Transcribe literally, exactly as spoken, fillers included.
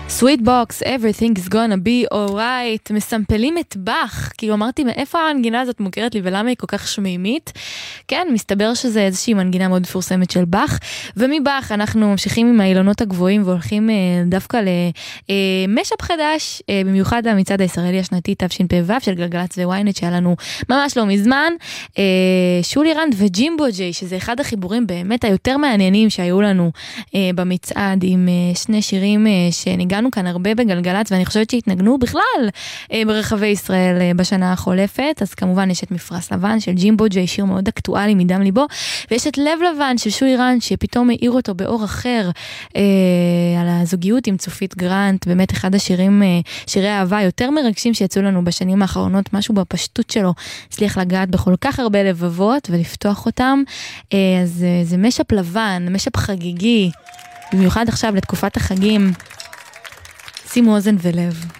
Sweet Box, Everything is gonna be alright, מסמפלים את באך, כאילו אמרתי מאיפה המנגינה הזאת מוכרת לי ולמה היא כל כך שמימית. כן, מסתבר שזה איזושהי מנגינה מאוד מפורסמת של באך, ומבאך אנחנו ממשיכים עם האילונות הגבוהים והולכים דווקא למשאפ חדש, במיוחד המצעד הישראלי השנתי תשפ"ו של גלגלצ וויינט שהיה לנו ממש לא מזמן, שולי רנד וג'ימבו ג'יי, שזה אחד החיבורים באמת היותר מעניינים שהיו לנו במצעד, עם שני שירים שניגענו כאן הרבה בגלגלצ, ואני חושבת שהתנגנו בכלל ברחבי ישראל בשנה החולפת. אז כמובן יש את מפרס לבן של ג'ימבו ג'יי, שיר מאוד אקטואלי מדם ליבו, ויש את לב לבן של שולי רנד, שפתאום העיר אותו באור אחר אה, על הזוגיות עם צופית גרנט, באמת אחד השירים, אה, שירי האהבה יותר מרגשים שיצאו לנו בשנים האחרונות, משהו בפשטות שלו, הצליח לגעת בכל כך הרבה לבבות ולפתוח אותם. אה, אז אה, זה משאפ לבן, משאפ חגיגי, במיוחד עכשיו לתקופת החגים. שימו אוזן ולב.